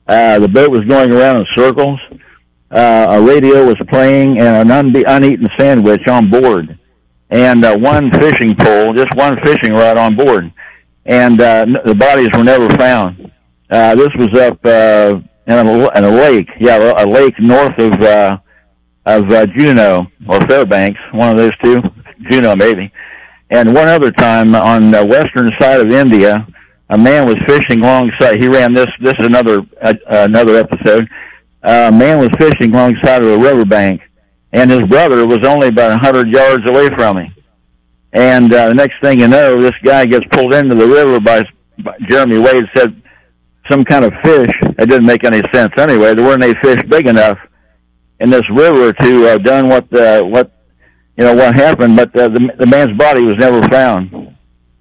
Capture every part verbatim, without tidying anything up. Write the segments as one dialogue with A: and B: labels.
A: Uh, the boat was going around in circles. Uh, a radio was playing and an unbe- uneaten sandwich on board. And uh, one fishing pole, just one fishing rod on board. And uh, the bodies were never found. Uh, this was up uh, in, a, in a lake, yeah, a lake north of uh, of uh, Juneau or Fairbanks, one of those two, Juneau maybe. And one other time on the western side of India, a man was fishing alongside. He ran this. This is another uh, another episode. Uh, a man was fishing alongside of a riverbank, and his brother was only about a hundred yards away from him. And uh, the next thing you know, this guy gets pulled into the river by, by Jeremy Wade said some kind of fish. It didn't make any sense anyway. There weren't any fish big enough in this river to have uh, done what the, what you know what happened. But uh, the the man's body was never found.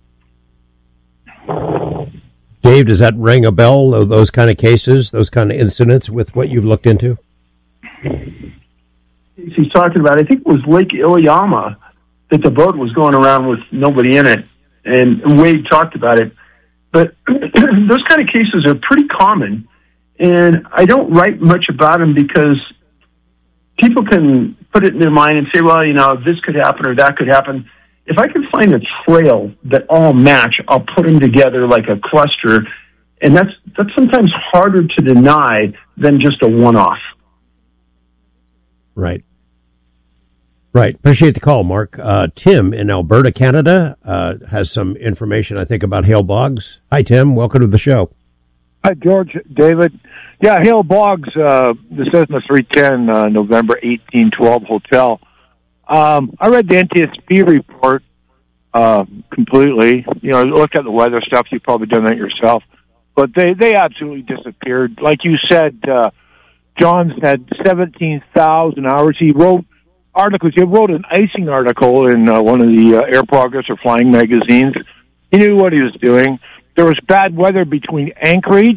B: Dave, does that ring a bell? Those kind of cases, those kind of incidents with what you've looked into?
C: He's talking about, I think it was Lake Iliamna, that the boat was going around with nobody in it, and Wade talked about it. But those kind of cases are pretty common, and I don't write much about them because people can put it in their mind and say, well, you know, this could happen or that could happen. If I can find a trail that all match, I'll put them together like a cluster, and that's that's sometimes harder to deny than just a one-off.
B: Right. Right. Appreciate the call, Mark. Uh, Tim in Alberta, Canada, uh, has some information, I think, about Hale Boggs. Hi, Tim. Welcome to the show.
D: Hi, George, David. Yeah, Hale Boggs, uh, the Cessna three ten, uh, November eighteen twelve hotel. Um, I read the N T S B report uh, completely. You know, look at the weather stuff. You've probably done that yourself. But they, they absolutely disappeared. Like you said, uh, John's had seventeen thousand hours. He wrote articles. He wrote an icing article in uh, one of the uh, Air Progress or Flying magazines. He knew what he was doing. There was bad weather between Anchorage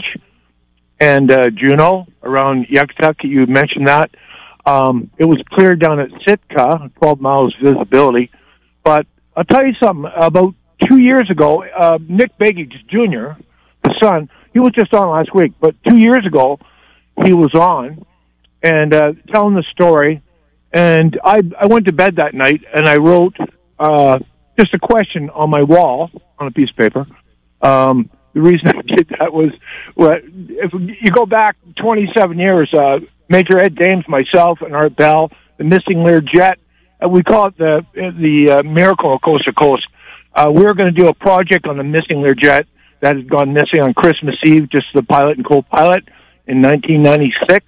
D: and uh, Juneau around Yucatuck. You mentioned that. Um, it was clear down at Sitka, twelve miles visibility. But I'll tell you something. About two years ago, uh, Nick Begich Junior, the son, he was just on last week. But two years ago, he was on and uh, telling the story. And I I went to bed that night, and I wrote uh, just a question on my wall on a piece of paper. Um, the reason I did that was, well, if you go back twenty-seven years, uh, Major Ed Dames, myself, and Art Bell, the missing Learjet, uh, we call it the the uh, miracle of Coast to Coast. Uh, we were going to do a project on the missing Learjet that had gone missing on Christmas Eve, just the pilot and co-pilot, in nineteen ninety-six.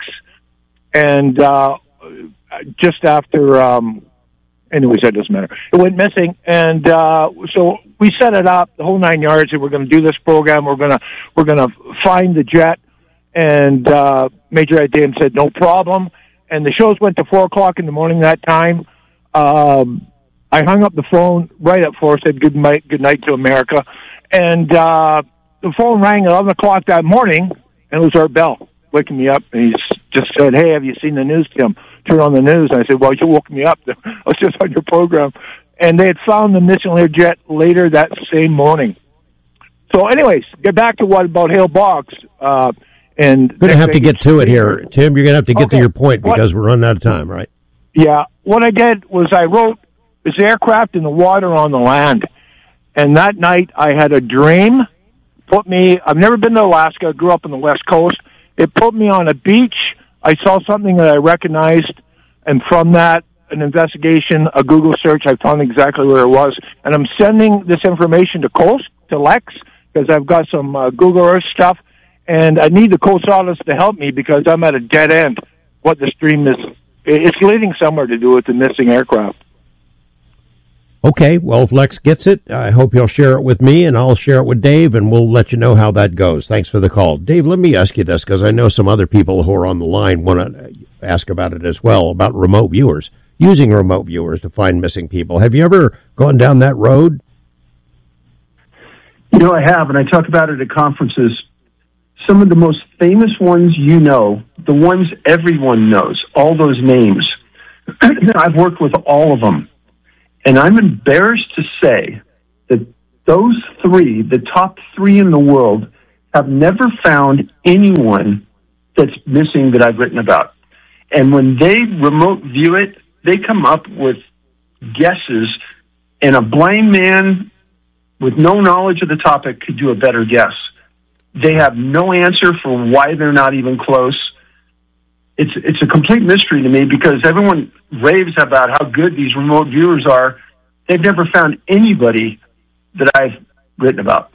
D: And uh, just after, um, anyways, that doesn't matter. It went missing, and uh, so we set it up, the whole nine yards, and we're going to do this program. We're going to we're going to find the jet. And uh, Major Ed Dames said, no problem. And the shows went to four o'clock in the morning that time. Um, I hung up the phone right at four, said good night, good night to America. And uh, the phone rang at eleven o'clock that morning, and it was Art Bell waking me up. And he just said, hey, have you seen the news, Tim? Turn on the news. And I said, well, you woke me up. I was just on your program. And they had found the missing Learjet later that same morning. So anyways, get back to what about Hale Boggs. Uh, and
B: We're going to have to get to it here, Tim. You're going to have to get
D: okay.
B: to your point because what, we're running out of time, right?
D: Yeah. What I did was I wrote this aircraft in the water on the land. And that night I had a dream. Put me, I've never been to Alaska. I grew up on the West Coast. It put me on a beach. I saw something that I recognized. And from that, an investigation, a Google search, I found exactly where it was. And I'm sending this information to Coast, to Lex, because I've got some uh, Google Earth stuff. And I need the Coast Office to help me because I'm at a dead end. What the stream is, it's leading somewhere to do with the missing aircraft.
B: Okay, well, if Lex gets it, I hope he'll share it with me, and I'll share it with Dave, and we'll let you know how that goes. Thanks for the call. Dave, let me ask you this, because I know some other people who are on the line want to ask about it as well, about remote viewers, using remote viewers to find missing people. Have you ever gone down that road?
C: You know, I have, and I talk about it at conferences. Some of the most famous ones you know, the ones everyone knows, all those names. I've worked with all of them. And I'm embarrassed to say that those three, the top three in the world, have never found anyone that's missing that I've written about. And when they remote view it, they come up with guesses, and a blind man with no knowledge of the topic could do a better guess. They have no answer for why they're not even close. It's it's a complete mystery to me because everyone raves about how good these remote viewers are. They've never found anybody that I've written about.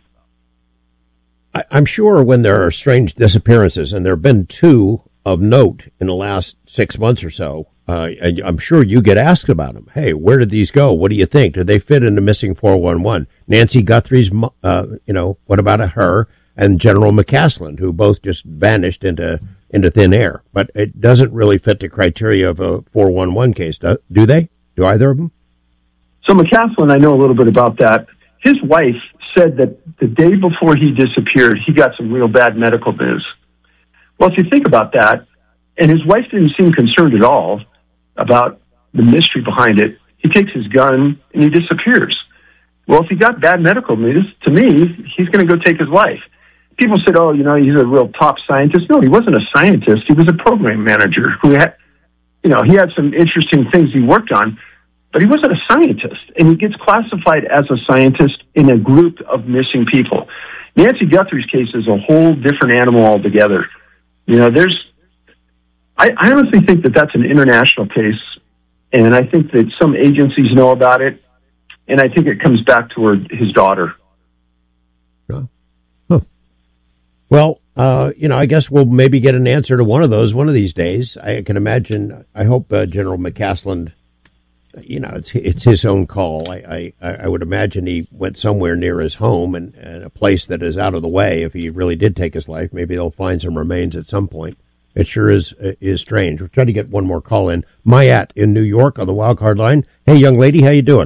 B: I, I'm sure when there are strange disappearances, and there have been two of note in the last six months or so, uh, and I'm sure you get asked about them. Hey, where did these go? What do you think? Did they fit in the missing four one one? Nancy Guthrie's, uh, you know, what about her? And General McCaslin, who both just vanished into into thin air. But it doesn't really fit the criteria of a four one one case, do, do they? Do either of them?
C: So McCaslin, I know a little bit about that. His wife said that the day before he disappeared, he got some real bad medical news. Well, if you think about that, and his wife didn't seem concerned at all about the mystery behind it, he takes his gun and he disappears. Well, if he got bad medical news, to me, he's going to go take his life. People said, oh, you know, he's a real top scientist. No, he wasn't a scientist. He was a program manager who had, you know, he had some interesting things he worked on, but he wasn't a scientist. And he gets classified as a scientist in a group of missing people. Nancy Guthrie's case is a whole different animal altogether. You know, there's, I, I honestly think that that's an international case, and I think that some agencies know about it, and I think it comes back to her, his daughter.
B: Huh. Huh. Well, uh, you know, I guess we'll maybe get an answer to one of those one of these days. I can imagine, I hope uh, General McCaslin, you know, it's it's his own call. I, I, I would imagine he went somewhere near his home and, and a place that is out of the way. If he really did take his life, maybe they'll find some remains at some point. It sure is is strange. We're trying to get one more call in. Mayat in New York on the wild card line. Hey, young lady, how you doing?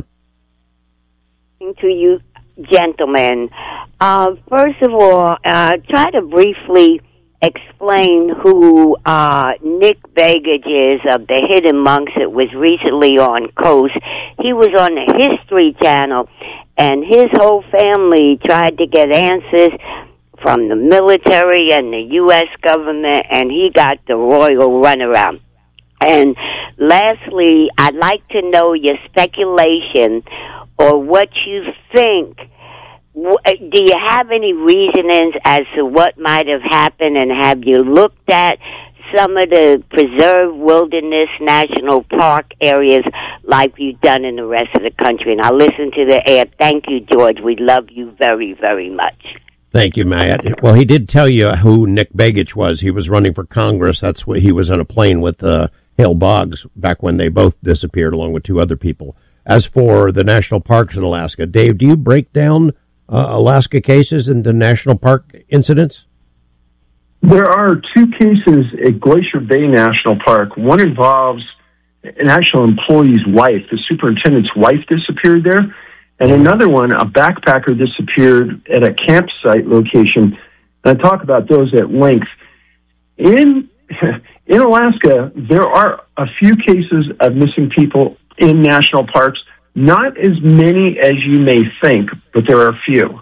E: To you, gentlemen. Uh, first of all, uh, try to briefly explain who uh, Nick Begich is of the Hidden Monks that was recently on Coast. He was on the History Channel, and his whole family tried to get answers from the military and the U S government, and he got the royal runaround. And lastly, I'd like to know your speculation or what you think. Do you have any reasonings as to what might have happened, and have you looked at some of the preserved wilderness national park areas like you've done in the rest of the country? And I'll listen to the air. Thank you, George. We love you very, very much.
B: Thank you, Matt. Well, he did tell you who Nick Begich was. He was running for Congress. That's what he was on a plane with uh, Hale Boggs back when they both disappeared along with two other people. As for the national parks in Alaska, Dave, do you break down uh, Alaska cases into national park incidents?
C: There are two cases at Glacier Bay National Park. One involves an actual employee's wife. The superintendent's wife disappeared there. And another one, a backpacker disappeared at a campsite location. And I talk about those at length. In in Alaska, there are a few cases of missing people in national parks. Not as many as you may think, but there are a few.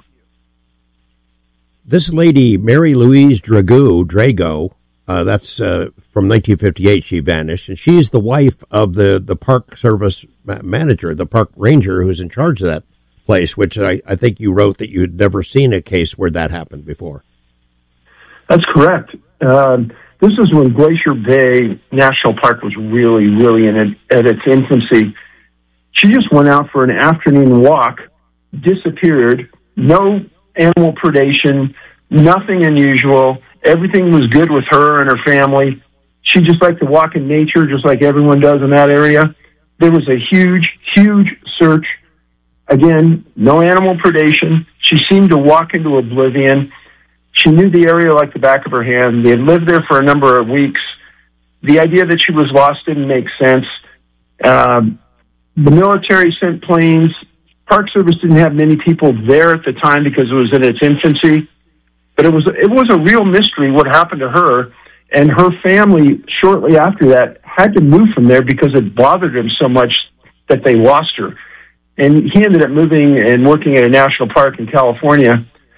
B: This lady, Mary Louise Drago, Drago, uh, that's uh, from nineteen fifty-eight, she vanished. And she's the wife of the, the park service manager, the park ranger who's in charge of that place, which I, I think you wrote that you'd never seen a case where that happened before.
C: That's correct. Um, this is when Glacier Bay National Park was really, really in it, at its infancy. She just went out for an afternoon walk, disappeared, no animal predation, nothing unusual. Everything was good with her and her family. She just liked to walk in nature, just like everyone does in that area. There was a huge, huge search. Again, no animal predation. She seemed to walk into oblivion. She knew the area like the back of her hand. They had lived there for a number of weeks. The idea that she was lost didn't make sense. Um, the military sent planes. Park Service didn't have many people there at the time because it was in its infancy. But it was it was a real mystery what happened to her. And her family, shortly after that, had to move from there because it bothered them so much that they lost her. And he ended up moving and working at a national park in California.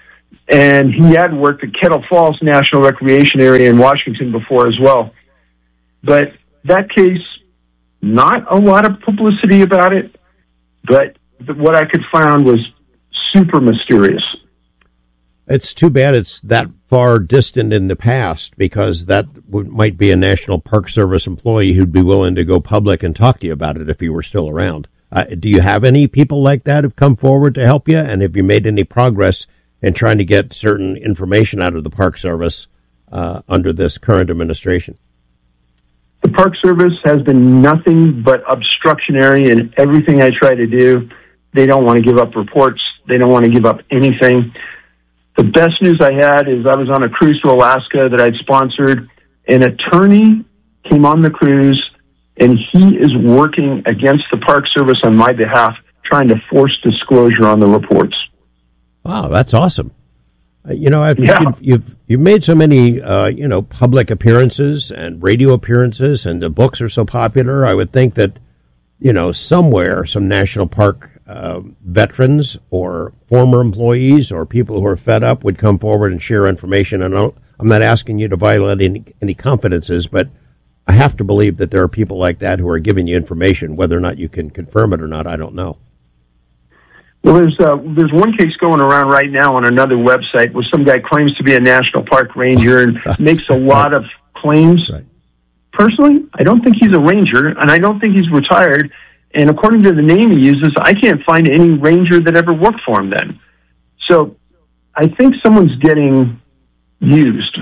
C: And he had worked at Kettle Falls National Recreation Area in Washington before as well. But that case, not a lot of publicity about it, but what I could find was super mysterious.
B: It's too bad it's that far distant in the past, because that would, might be a National Park Service employee who'd be willing to go public and talk to you about it if he were still around. Uh, do you have any people like that who've come forward to help you? And have you made any progress in trying to get certain information out of the Park Service uh, under this current administration?
C: The Park Service has been nothing but obstructionary in everything I try to do. They don't want to give up reports. They don't want to give up anything. The best news I had is I was on a cruise to Alaska that I'd sponsored. An attorney came on the cruise, and he is working against the Park Service on my behalf, trying to force disclosure on the reports.
B: Wow, that's awesome. Uh, you know, I've,
C: yeah.
B: you've, you've you've made so many, uh, you know, public appearances and radio appearances, and the books are so popular. I would think that, you know, somewhere some national park uh, veterans or former employees or people who are fed up would come forward and share information. And I don't, I'm not asking you to violate any, any confidences, but I have to believe that there are people like that who are giving you information. Whether or not you can confirm it or not, I don't know.
C: Well, there's uh, there's one case going around right now on another website where some guy claims to be a national park ranger and makes a lot of claims.
B: Right.
C: Personally, I don't think he's a ranger, and I don't think he's retired. And according to the name he uses, I can't find any ranger that ever worked for him then. So I think someone's getting used.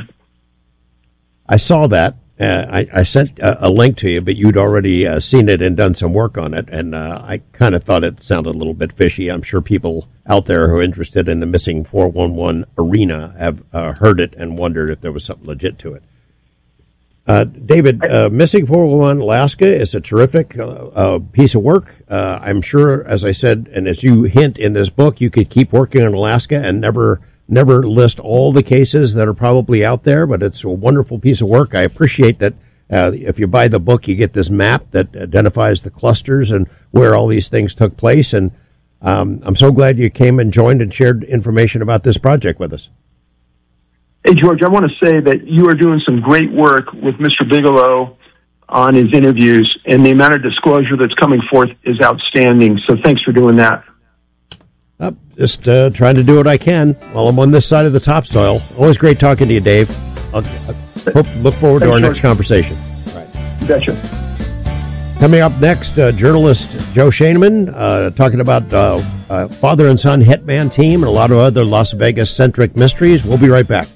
B: I saw that. Uh, I, I sent a, a link to you, but you'd already uh, seen it and done some work on it, and uh, I kind of thought it sounded a little bit fishy. I'm sure people out there who are interested in the missing four one one arena have uh, heard it and wondered if there was something legit to it. Uh, David, uh, Missing four one one Alaska is a terrific uh, uh, piece of work. Uh, I'm sure, as I said, and as you hint in this book, you could keep working on Alaska and never never list all the cases that are probably out there, but it's a wonderful piece of work. I appreciate that uh, if you buy the book, you get this map that identifies the clusters and where all these things took place. And um, I'm so glad you came and joined and shared information about this project with us.
C: Hey, George, I want to say that you are doing some great work with Mister Bigelow on his interviews, and the amount of disclosure that's coming forth is outstanding. So thanks for doing that.
B: Uh, just uh, trying to do what I can while I'm on this side of the topsoil. Always great talking to you, Dave. I'll, I hope, look forward to our next conversation.
C: All right. You betcha.
B: Coming up next, uh, journalist Joe Schoenman uh, talking about uh, uh, father and son hitman team and a lot of other Las Vegas-centric mysteries. We'll be right back.